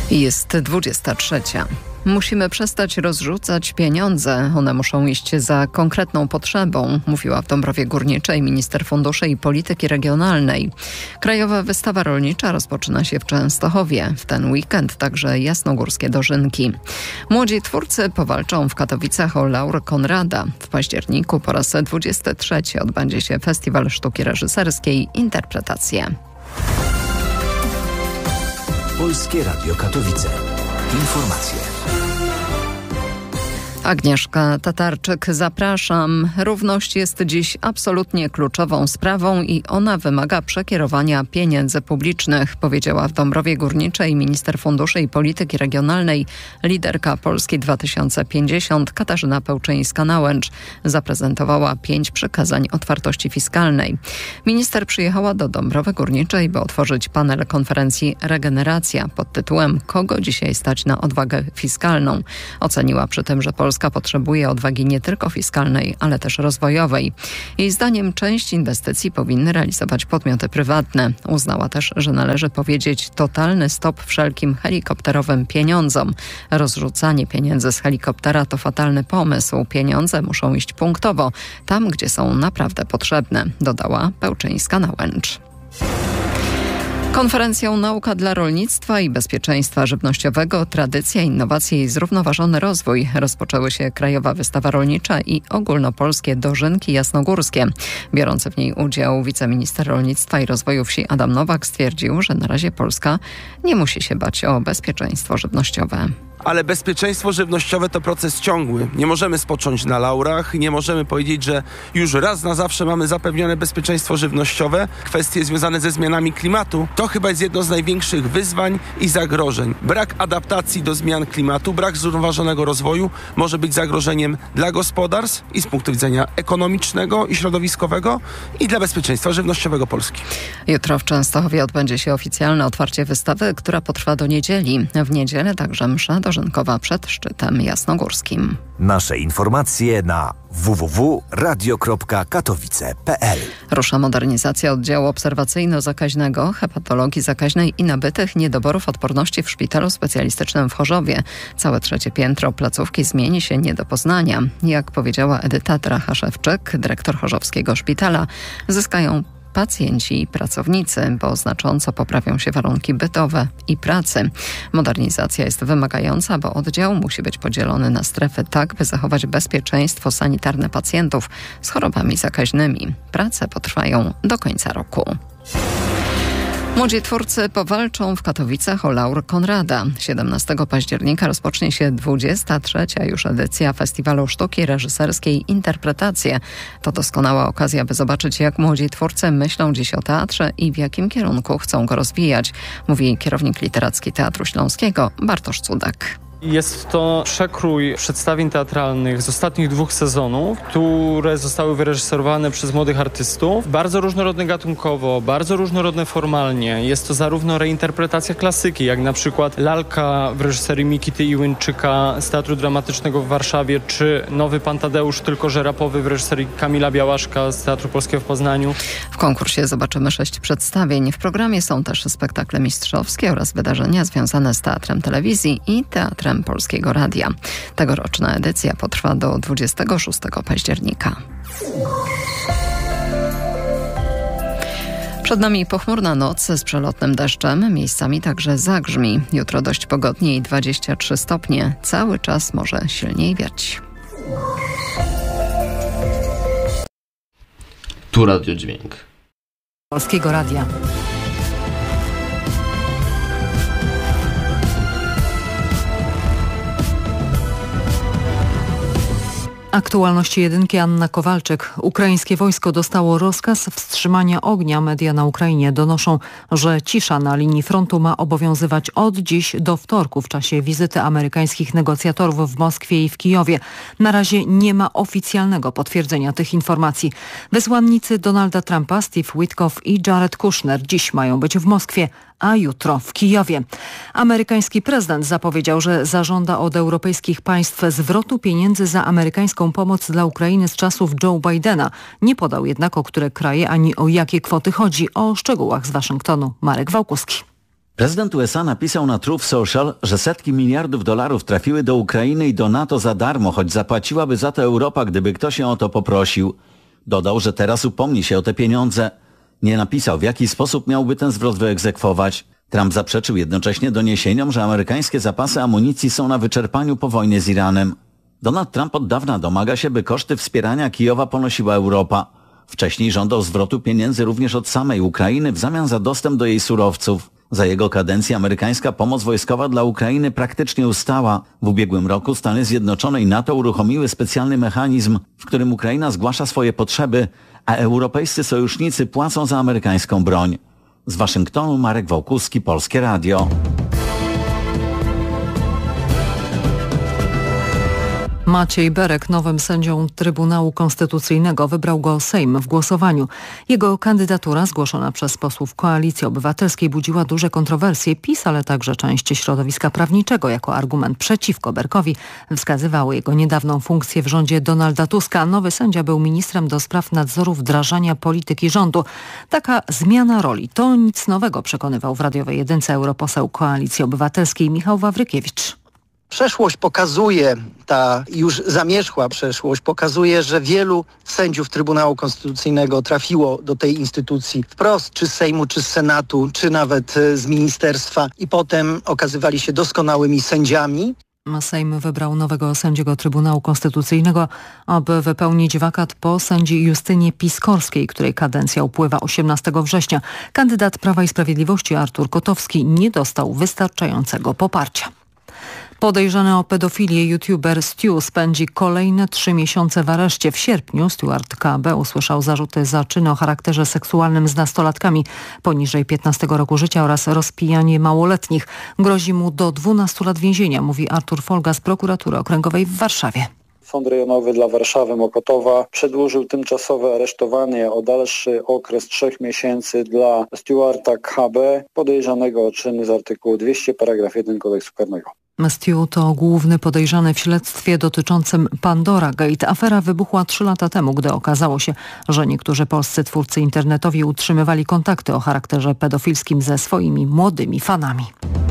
Jest 23. Musimy przestać rozrzucać pieniądze. One muszą iść za konkretną potrzebą, mówiła w Dąbrowie Górniczej minister funduszy i polityki regionalnej. Krajowa wystawa rolnicza rozpoczyna się w Częstochowie. W ten weekend także jasnogórskie dożynki. Młodzi twórcy powalczą w Katowicach o laur Konrada. W październiku po raz 23 odbędzie się Festiwal Sztuki Reżyserskiej Interpretacje. Polskie Radio Katowice. Informacje. Agnieszka Tatarczyk, zapraszam. Równość jest dziś absolutnie kluczową sprawą i ona wymaga przekierowania pieniędzy publicznych, powiedziała w Dąbrowie Górniczej minister funduszy i polityki regionalnej, liderka Polski 2050 Katarzyna Pełczyńska-Nałęcz. Zaprezentowała 5 przykazań otwartości fiskalnej. Minister przyjechała do Dąbrowy Górniczej, by otworzyć panel konferencji Regeneracja pod tytułem „Kogo dzisiaj stać na odwagę fiskalną?”. Oceniła przy tym, że Polska potrzebuje odwagi nie tylko fiskalnej, ale też rozwojowej. Jej zdaniem część inwestycji powinny realizować podmioty prywatne. Uznała też, że należy powiedzieć totalny stop wszelkim helikopterowym pieniądzom. Rozrzucanie pieniędzy z helikoptera to fatalny pomysł. Pieniądze muszą iść punktowo, tam gdzie są naprawdę potrzebne, dodała Pełczyńska-Nałęcz. Konferencją Nauka dla rolnictwa i bezpieczeństwa żywnościowego, tradycja, innowacje i zrównoważony rozwój rozpoczęły się Krajowa Wystawa Rolnicza i ogólnopolskie dożynki jasnogórskie. Biorący w niej udział wiceminister rolnictwa i rozwoju wsi Adam Nowak stwierdził, że na razie Polska nie musi się bać o bezpieczeństwo żywnościowe. Ale bezpieczeństwo żywnościowe to proces ciągły. Nie możemy spocząć na laurach, nie możemy powiedzieć, że już raz na zawsze mamy zapewnione bezpieczeństwo żywnościowe. Kwestie związane ze zmianami klimatu to chyba jest jedno z największych wyzwań i zagrożeń. Brak adaptacji do zmian klimatu, brak zrównoważonego rozwoju może być zagrożeniem dla gospodarstw i z punktu widzenia ekonomicznego i środowiskowego i dla bezpieczeństwa żywnościowego Polski. Jutro w Częstochowie odbędzie się oficjalne otwarcie wystawy, która potrwa do niedzieli. W niedzielę także msza dożynkowa przed szczytem jasnogórskim. Nasze informacje na www.radio.katowice.pl. Rusza modernizacja oddziału obserwacyjno-zakaźnego, hepatologii zakaźnej i nabytych niedoborów odporności w szpitalu specjalistycznym w Chorzowie. Całe 3. piętro placówki zmieni się nie do poznania. Jak powiedziała Edyta Drachaszewczyk, dyrektor chorzowskiego szpitala, zyskają pacjenci i pracownicy, bo znacząco poprawią się warunki bytowe i pracy. Modernizacja jest wymagająca, bo oddział musi być podzielony na strefy tak, by zachować bezpieczeństwo sanitarne pacjentów z chorobami zakaźnymi. Prace potrwają do końca roku. Młodzi twórcy powalczą w Katowicach o laur Konrada. 17 października rozpocznie się 23. już edycja Festiwalu Sztuki Reżyserskiej Interpretacje. To doskonała okazja, by zobaczyć, jak młodzi twórcy myślą dziś o teatrze i w jakim kierunku chcą go rozwijać, mówi kierownik literacki Teatru Śląskiego Bartosz Cudek. Jest to przekrój przedstawień teatralnych z ostatnich 2 sezonów, które zostały wyreżyserowane przez młodych artystów. Bardzo różnorodne gatunkowo, bardzo różnorodne formalnie. Jest to zarówno reinterpretacja klasyki, jak na przykład Lalka w reżyserii Mikity Iłyńczyka z Teatru Dramatycznego w Warszawie, czy Nowy Pan Tadeusz, tylko że rapowy w reżyserii Kamila Białaszka z Teatru Polskiego w Poznaniu. W konkursie zobaczymy 6 przedstawień. W programie są też spektakle mistrzowskie oraz wydarzenia związane z teatrem telewizji i teatrem Polskiego Radia. Tegoroczna edycja potrwa do 26 października. Przed nami pochmurna noc z przelotnym deszczem, miejscami także zagrzmi. Jutro dość pogodnie i 23 stopnie. Cały czas może silniej wiać. Tu radiodźwięk Polskiego Radia. Aktualności jedynki, Anna Kowalczyk. Ukraińskie wojsko dostało rozkaz wstrzymania ognia. Media na Ukrainie donoszą, że cisza na linii frontu ma obowiązywać od dziś do wtorku w czasie wizyty amerykańskich negocjatorów w Moskwie i w Kijowie. Na razie nie ma oficjalnego potwierdzenia tych informacji. Wysłannicy Donalda Trumpa, Steve Witkoff i Jared Kushner dziś mają być w Moskwie, a jutro w Kijowie. Amerykański prezydent zapowiedział, że zażąda od europejskich państw zwrotu pieniędzy za amerykańską pomoc dla Ukrainy z czasów Joe Bidena. Nie podał jednak, o które kraje ani o jakie kwoty chodzi. O szczegółach z Waszyngtonu Marek Wałkuski. Prezydent USA napisał na Truth Social, że setki miliardów dolarów trafiły do Ukrainy i do NATO za darmo, choć zapłaciłaby za to Europa, gdyby ktoś ją o to poprosił. Dodał, że teraz upomni się o te pieniądze. Nie napisał, w jaki sposób miałby ten zwrot wyegzekwować. Trump zaprzeczył jednocześnie doniesieniom, że amerykańskie zapasy amunicji są na wyczerpaniu po wojnie z Iranem. Donald Trump od dawna domaga się, by koszty wspierania Kijowa ponosiła Europa. Wcześniej żądał zwrotu pieniędzy również od samej Ukrainy w zamian za dostęp do jej surowców. Za jego kadencji amerykańska pomoc wojskowa dla Ukrainy praktycznie ustała. W ubiegłym roku Stany Zjednoczone i NATO uruchomiły specjalny mechanizm, w którym Ukraina zgłasza swoje potrzeby, a europejscy sojusznicy płacą za amerykańską broń. Z Waszyngtonu Marek Wałkuski, Polskie Radio. Maciej Berek nowym sędzią Trybunału Konstytucyjnego wybrał go Sejm w głosowaniu. Jego kandydatura zgłoszona przez posłów Koalicji Obywatelskiej budziła duże kontrowersje. PiS, ale także część środowiska prawniczego jako argument przeciwko Berkowi wskazywały jego niedawną funkcję w rządzie Donalda Tuska. Nowy sędzia był ministrem do spraw nadzoru wdrażania polityki rządu. Taka zmiana roli to nic nowego, przekonywał w radiowej jedynce europoseł Koalicji Obywatelskiej Michał Wawrykiewicz. Przeszłość pokazuje, ta już zamierzchła przeszłość pokazuje, że wielu sędziów Trybunału Konstytucyjnego trafiło do tej instytucji wprost, czy z Sejmu, czy z Senatu, czy nawet z ministerstwa i potem okazywali się doskonałymi sędziami. Sejm wybrał nowego sędziego Trybunału Konstytucyjnego, aby wypełnić wakat po sędzi Justynie Piskorskiej, której kadencja upływa 18 września. Kandydat Prawa i Sprawiedliwości Artur Kotowski nie dostał wystarczającego poparcia. Podejrzany o pedofilię youtuber Stu spędzi kolejne 3 miesiące w areszcie. W sierpniu Stuart KB usłyszał zarzuty za czyny o charakterze seksualnym z nastolatkami poniżej 15 roku życia oraz rozpijanie małoletnich. Grozi mu do 12 lat więzienia, mówi Artur Folga z prokuratury okręgowej w Warszawie. Sąd rejonowy dla Warszawy Mokotowa przedłużył tymczasowe aresztowanie o dalszy okres 3 miesięcy dla Stuarta KB, podejrzanego o czyny z artykułu 200 paragraf 1 Kodeksu Karnego. Stu to główny podejrzany w śledztwie dotyczącym Pandora Gate. Afera wybuchła 3 lata temu, gdy okazało się, że niektórzy polscy twórcy internetowi utrzymywali kontakty o charakterze pedofilskim ze swoimi młodymi fanami.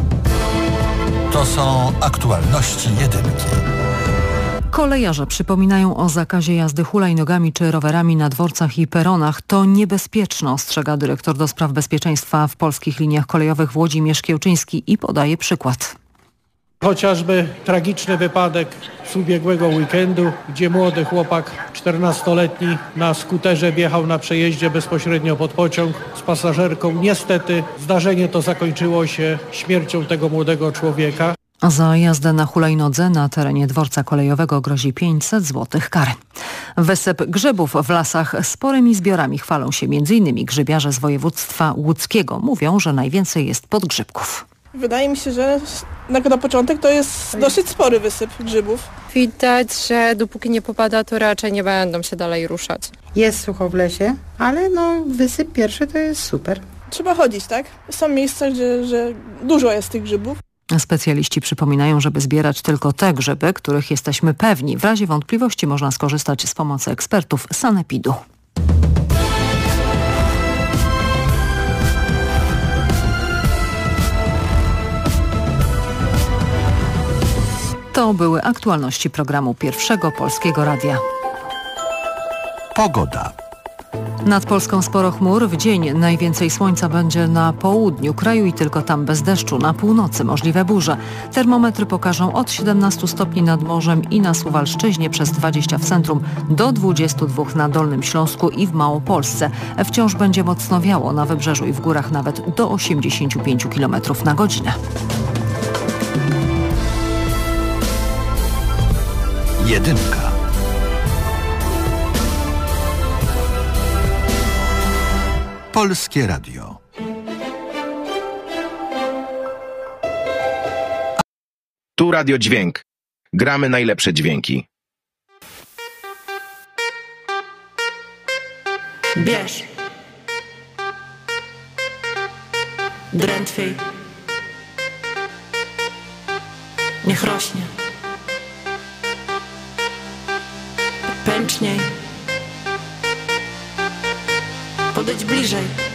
To są aktualności jedynki. Kolejarze przypominają o zakazie jazdy hulajnogami czy rowerami na dworcach i peronach. To niebezpieczne, ostrzega dyrektor do spraw bezpieczeństwa w Polskich Liniach Kolejowych Włodzimierz Kiełczyński i podaje przykład. Chociażby tragiczny wypadek z ubiegłego weekendu, gdzie młody chłopak 14-letni na skuterze wjechał na przejeździe bezpośrednio pod pociąg z pasażerką. Niestety zdarzenie to zakończyło się śmiercią tego młodego człowieka. Za jazdę na hulajnodze na terenie dworca kolejowego grozi 500 zł kary. Wysyp grzybów w lasach sporymi zbiorami chwalą się m.in. grzybiarze z województwa łódzkiego. Mówią, że najwięcej jest podgrzybków. Wydaje mi się, że na początek to jest dosyć spory wysyp grzybów. Widać, że dopóki nie popada, to raczej nie będą się dalej ruszać. Jest sucho w lesie, ale wysyp pierwszy to jest super. Trzeba chodzić, tak? Są miejsca, że dużo jest tych grzybów. Specjaliści przypominają, żeby zbierać tylko te grzyby, których jesteśmy pewni. W razie wątpliwości można skorzystać z pomocy ekspertów sanepidu. To były aktualności programu Pierwszego Polskiego Radia. Pogoda. Nad Polską sporo chmur. W dzień najwięcej słońca będzie na południu kraju i tylko tam bez deszczu. Na północy możliwe burze. Termometry pokażą od 17 stopni nad morzem i na Suwalszczyźnie, przez 20 w centrum, do 22 na Dolnym Śląsku i w Małopolsce. Wciąż będzie mocno wiało, na wybrzeżu i w górach nawet do 85 km na godzinę. Jedynka. Polskie Radio. Tu Radio Dźwięk. Gramy najlepsze dźwięki. Bierz. Drętwiej. Niech rośnie. Pęczniej. Podejdź bliżej.